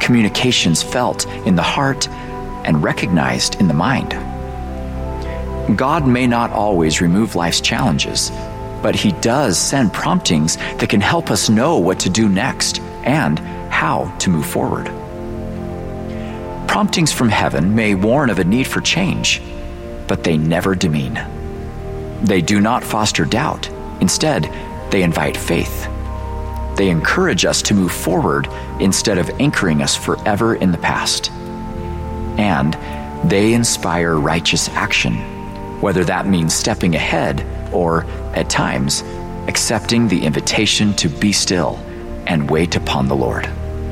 communications felt in the heart and recognized in the mind. God may not always remove life's challenges, but He does send promptings that can help us know what to do next and how to move forward. Promptings from heaven may warn of a need for change, but they never demean. They do not foster doubt. Instead, they invite faith. They encourage us to move forward instead of anchoring us forever in the past. And they inspire righteous action, whether that means stepping ahead or, at times, accepting the invitation to be still and wait upon the Lord.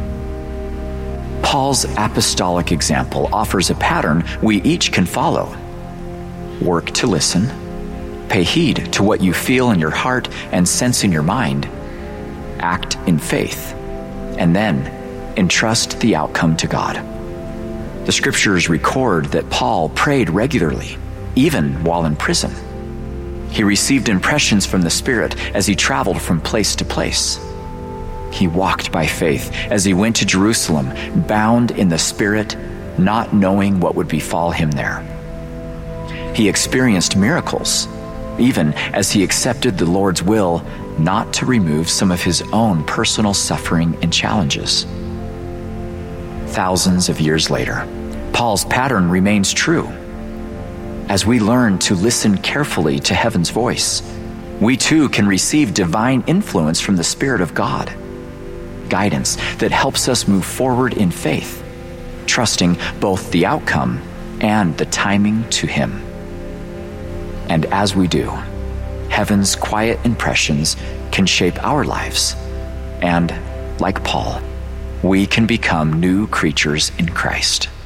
Paul's apostolic example offers a pattern we each can follow. Work to listen, pay heed to what you feel in your heart and sense in your mind, act in faith, and then entrust the outcome to God. The scriptures record that Paul prayed regularly, even while in prison. He received impressions from the Spirit as he traveled from place to place. He walked by faith as he went to Jerusalem, bound in the Spirit, not knowing what would befall him there. He experienced miracles, even as he accepted the Lord's will not to remove some of his own personal suffering and challenges. Thousands of years later, Paul's pattern remains true. As we learn to listen carefully to heaven's voice, we too can receive divine influence from the Spirit of God, guidance that helps us move forward in faith, trusting both the outcome and the timing to Him. And as we do, heaven's quiet impressions can shape our lives, and, like Paul, we can become new creatures in Christ.